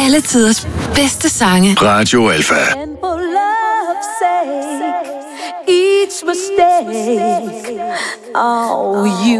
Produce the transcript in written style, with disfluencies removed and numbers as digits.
alle tiders bedste sange. Radio Alfa. And for love's sake, each mistake, oh, you